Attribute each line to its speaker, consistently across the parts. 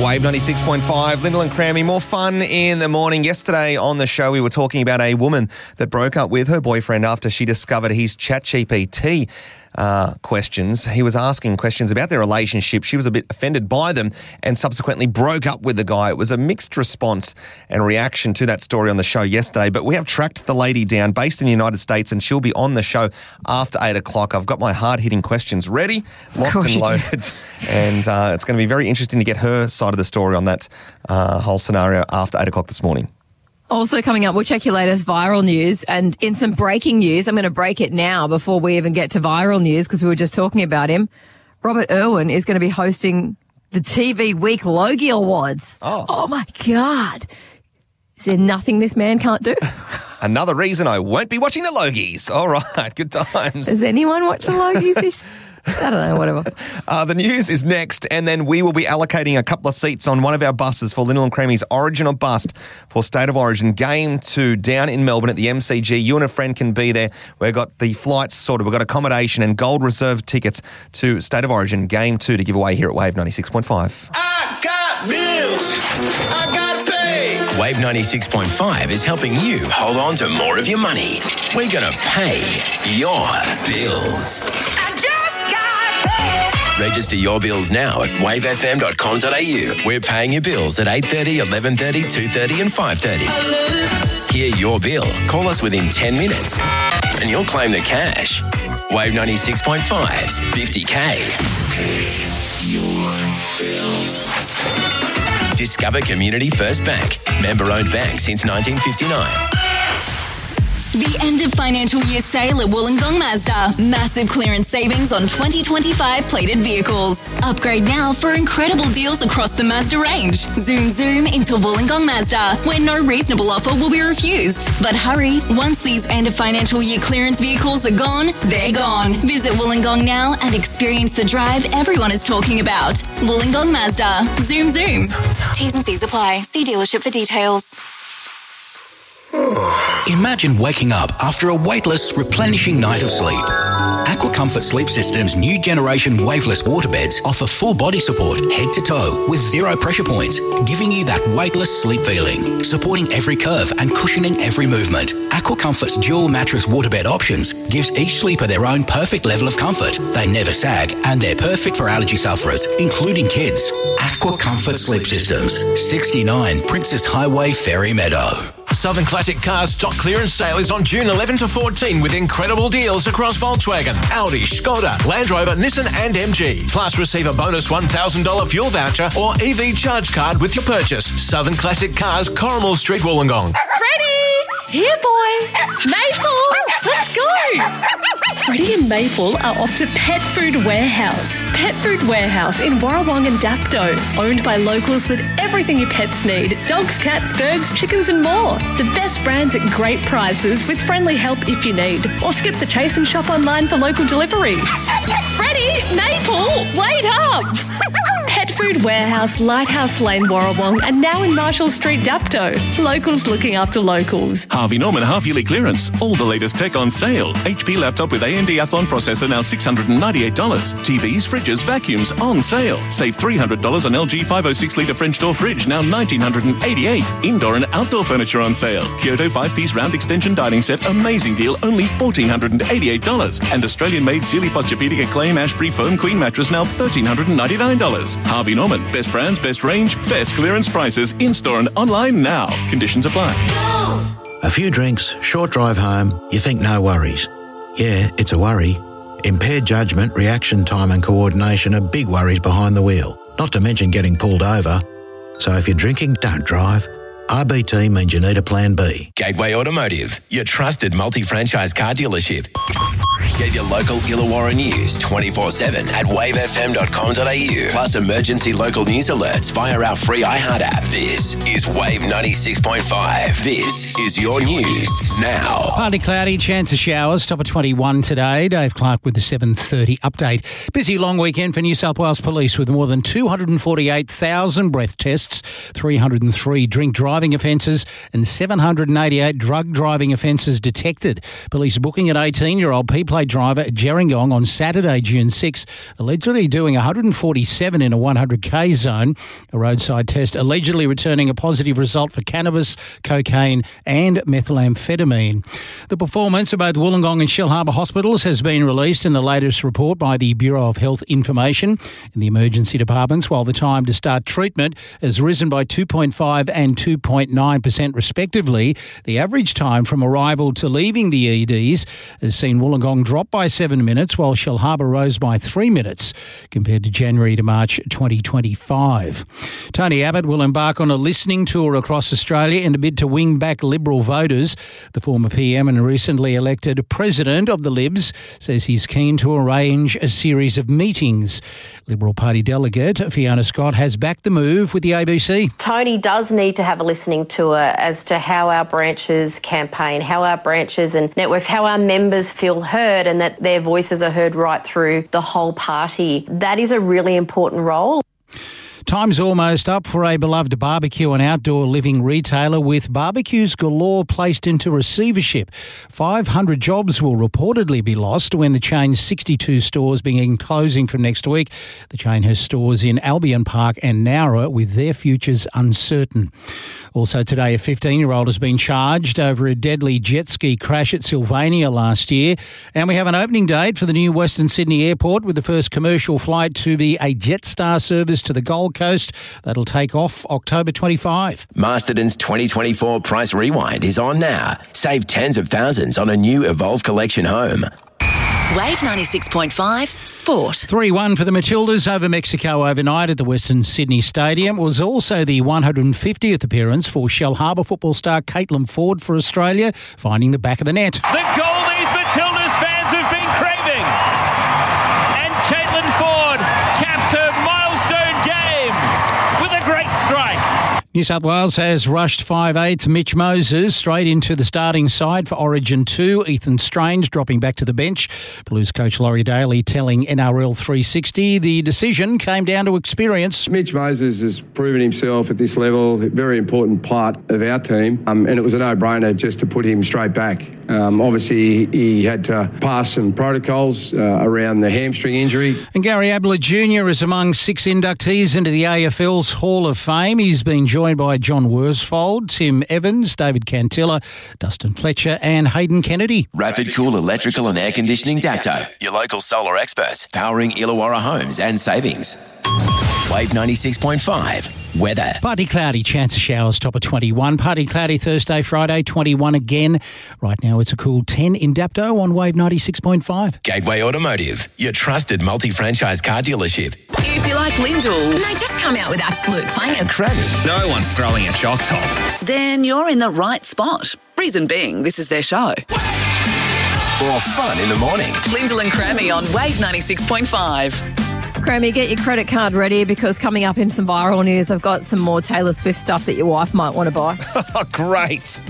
Speaker 1: Wave 96.5, Lyndall and Crammy. More fun in the morning. Yesterday on the show, we were talking about a woman that broke up with her boyfriend after she discovered his ChatGPT questions. He was asking questions about their relationship. She was a bit offended by them and subsequently broke up with the guy. It was a mixed response and reaction to that story on the show yesterday, but we have tracked the lady down based in the United States and she'll be on the show after 8 o'clock. I've got my hard-hitting questions ready, locked and loaded, and it's going to be very interesting to get her side of the story on that whole scenario after 8 o'clock this morning.
Speaker 2: Also coming up, we'll check your latest viral news. And in some breaking news, I'm going to break it now before we even get to viral news because we were just talking about him. Robert Irwin is going to be hosting the TV Week Logie Awards. Oh my God. Is there nothing this man can't do?
Speaker 1: Another reason I won't be watching the Logies. All right, good times.
Speaker 2: Does anyone watch the Logies? I don't know, whatever.
Speaker 1: The news is next, and then we will be allocating a couple of seats on one of our buses for Lyndall and Crammy's Origin or Bust for State of Origin Game 2 down in Melbourne at the MCG. You and a friend can be there. We've got the flights sorted. We've got accommodation and gold reserve tickets to State of Origin Game 2 to give away here at Wave 96.5.
Speaker 3: I got bills. I gotta pay.
Speaker 4: Wave 96.5 is helping you hold on to more of your money. We're going to pay your bills. Register your bills now at wavefm.com.au. We're paying your bills at 8:30, 11:30, 2:30 and 5:30. Hear your bill. Call us within 10 minutes and you'll claim the cash. Wave 96.5's 50K. Your bills. Discover Community First Bank. Member-owned bank since 1959.
Speaker 5: The end of financial year sale at Wollongong Mazda. Massive clearance savings on 2025 plated vehicles. Upgrade now for incredible deals across the Mazda range. Zoom into Wollongong Mazda, where no reasonable offer will be refused. But hurry, once these end of financial year clearance vehicles are gone, they're gone. Visit Wollongong now and experience the drive everyone is talking about. Wollongong Mazda. Zoom. T's and C's apply. See dealership for details.
Speaker 6: Imagine waking up after a weightless, replenishing night of sleep. Aqua Comfort Sleep System's new generation waveless waterbeds offer full body support, head to toe, with 0 pressure points, giving you that weightless sleep feeling, supporting every curve and cushioning every movement. Aqua Comfort's dual mattress waterbed options gives each sleeper their own perfect level of comfort. They never sag, and they're perfect for allergy sufferers, including kids. Aqua Comfort Sleep Systems, 69 Princess Highway, Ferry Meadow.
Speaker 7: Southern Classic Cars stock clearance sale is on June 11 to 14 with incredible deals across Volkswagen, Audi, Skoda, Land Rover, Nissan and MG. Plus receive a bonus $1,000 fuel voucher or EV charge card with your purchase. Southern Classic Cars, Corrimal Street, Wollongong.
Speaker 8: Freddie! Here, boy! Maple! Let's go! Freddie and Maple are off to Pet Food Warehouse. Pet Food Warehouse in Warrawong and Dapto. Owned by locals with everything your pets need. Dogs, cats, birds, chickens and more. The best brands at great prices with friendly help if you need. Or skip the chase and shop online for local delivery. Freddie! Maple! Wait up! Pet Food Warehouse, Lighthouse Lane, Warrawong, and now in Marshall Street, Dapto. Locals looking after locals.
Speaker 9: Harvey Norman half-yearly clearance. All the latest tech on sale. HP laptop with AMD Athlon processor now $698. TVs, fridges, vacuums on sale. Save $300 on LG 506-litre French door fridge, now $1,988. Indoor and outdoor furniture on sale. Kyoto 5-piece round extension dining set, amazing deal, only $1,488. And Australian-made Sealy Posturepedic Acclaim Ashbury foam queen mattress, now $1,399. Harvey Norman, best brands, best range, best clearance prices, in-store and online now. Conditions apply.
Speaker 10: A few drinks, short drive home, you think no worries. Yeah, it's a worry. Impaired judgment, reaction time and coordination are big worries behind the wheel, not to mention getting pulled over. So if you're drinking, don't drive. RBT means you need a plan B.
Speaker 4: Gateway Automotive, your trusted multi-franchise car dealership. Get your local Illawarra news 24/7 at wavefm.com.au. Plus emergency local news alerts via our free iHeart app. This is Wave 96.5. This is your news now.
Speaker 11: Partly cloudy, chance of showers. Top of 21 today. Dave Clark with the 7:30 update. Busy long weekend for New South Wales Police with more than 248,000 breath tests, 303 drink drive driving offences and 788 drug driving offences detected. Police booking an 18-year-old P-plate driver at Gerringong on Saturday, June 6, allegedly doing 147 in a 100k zone. A roadside test allegedly returning a positive result for cannabis, cocaine and methamphetamine. The performance of both Wollongong and Shellharbour hospitals has been released in the latest report by the Bureau of Health Information. In the emergency departments, while the time to start treatment has risen by 2.5 and 2.9% respectively, the average time from arrival to leaving the EDs has seen Wollongong drop by 7 minutes, while Shellharbour rose by 3 minutes compared to January to March 2025. Tony Abbott will embark on a listening tour across Australia in a bid to wing back Liberal voters. The former PM and recently elected President of the Libs says he's keen to arrange a series of meetings. Liberal Party delegate Fiona Scott has backed the move with the ABC.
Speaker 12: Tony does need to have a listening tour as to how our branches campaign, how our branches and networks, how our members feel heard and that their voices are heard right through the whole party. That is a really important role.
Speaker 11: Time's almost up for a beloved barbecue and outdoor living retailer with barbecues galore placed into receivership. 500 jobs will reportedly be lost when the chain's 62 stores begin closing from next week. The chain has stores in Albion Park and Nowra with their futures uncertain. Also today, a 15-year-old has been charged over a deadly jet ski crash at Sylvania last year. And we have an opening date for the new Western Sydney Airport with the first commercial flight to be a Jetstar service to the Gold Coast. That'll take off October 25.
Speaker 4: Masterton's 2024 Price Rewind is on now. Save tens of thousands on a new Evolve Collection home.
Speaker 5: Wave 96.5 Sport.
Speaker 11: 3-1 for the Matildas over Mexico overnight at the Western Sydney Stadium. It was also the 150th appearance for Shellharbour football star Caitlin Ford for Australia, finding the back of the net.
Speaker 13: The goal these Matildas fans have been craving. And Caitlin Ford caps her milestone game with a great strike.
Speaker 11: New South Wales has rushed 5'8" Mitch Moses straight into the starting side for Origin 2. Ethan Strange dropping back to the bench. Blues coach Laurie Daly telling NRL 360 the decision came down to experience.
Speaker 14: Mitch Moses has proven himself at this level, a very important part of our team, and it was a no-brainer just to put him straight back. Obviously, he had to pass some protocols around the hamstring injury.
Speaker 11: And Gary Ablett Jr. is among 6 inductees into the AFL's Hall of Fame. He's been joined by John Worsfold, Tim Evans, David Cantilla, Dustin Fletcher and Hayden Kennedy.
Speaker 4: Rapid Cool Electrical and Air Conditioning Dacto, your local solar experts, powering Illawarra homes and savings. Wave 96.5. Weather.
Speaker 11: Partly cloudy, chance of showers, top of 21. Partly cloudy Thursday, Friday, 21 again. Right now it's a cool 10 in Dapto on Wave 96.5.
Speaker 4: Gateway Automotive, your trusted multi-franchise car dealership.
Speaker 15: If you like Lyndall, they just come out with absolute clangers.
Speaker 1: No one's throwing a chalk top.
Speaker 15: Then you're in the right spot. Reason being, this is their show.
Speaker 4: More fun in the morning.
Speaker 15: Lyndall and Crammy on Wave 96.5.
Speaker 2: Crammy, get your credit card ready because coming up in some viral news, I've got some more Taylor Swift stuff that your wife might want to buy.
Speaker 1: Great.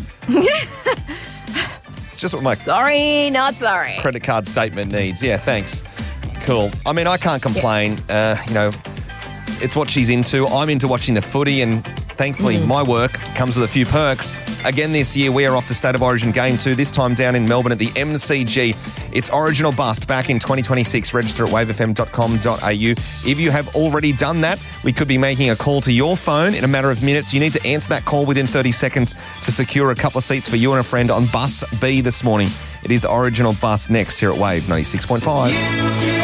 Speaker 1: Just what my
Speaker 2: sorry, not sorry.
Speaker 1: credit card statement needs. Yeah, thanks. Cool. I mean, I can't complain. It's what she's into. I'm into watching the footy, and thankfully my work comes with a few perks. Again this year, we are off to State of Origin Game 2, this time down in Melbourne at the MCG. It's Origin or Bust back in 2026. Register at wavefm.com.au. If you have already done that, we could be making a call to your phone in a matter of minutes. You need to answer that call within 30 seconds to secure a couple of seats for you and a friend on Bus B this morning. It is Origin or Bust next here at Wave 96.5.